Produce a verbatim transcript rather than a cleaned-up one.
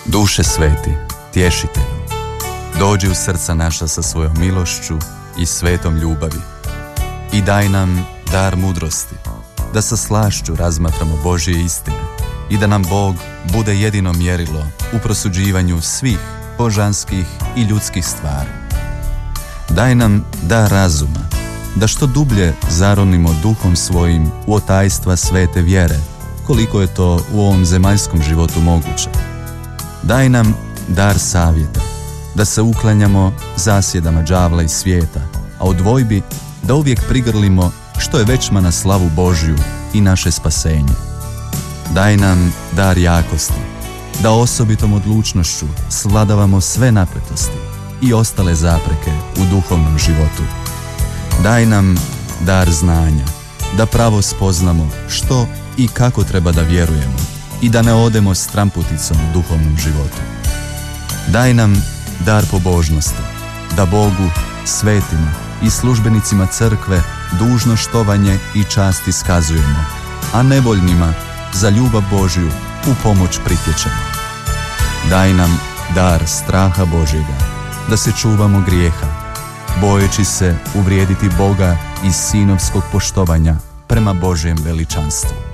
Duše sveti, tješitelju, dođi u srca naša sa svojom milošću i svetom ljubavi i daj nam dar mudrosti, da sa slašću razmatramo Božje istine i da nam Bog bude jedino mjerilo u prosuđivanju svih božanskih i ljudskih stvari. Daj nam dar razuma, da što dublje zaronimo duhom svojim u otajstva svete vjere, koliko je to u ovom zemaljskom životu moguće. Daj nam dar savjeta, da se uklanjamo zasjedama đavla i svijeta, a u dvojbi da uvijek prigrlimo što je većma na slavu Božju i naše spasenje. Daj nam dar jakosti, da osobitom odlučnošću svladavamo sve napetosti i ostale zapreke u duhovnom životu. Daj nam dar znanja, da pravo spoznamo što i kako treba da vjerujemo i da ne odemo stramputicom u duhovnom životu. Daj nam dar pobožnosti, da Bogu, svetima i službenicima crkve dužno štovanje i čast iskazujemo, a nevoljnima za ljubav Božju u pomoć pritječemo. Daj nam dar straha Božjega, da se čuvamo grijeha, bojeći se uvrijediti Boga iz sinovskog poštovanja prema Božjem veličanstvu.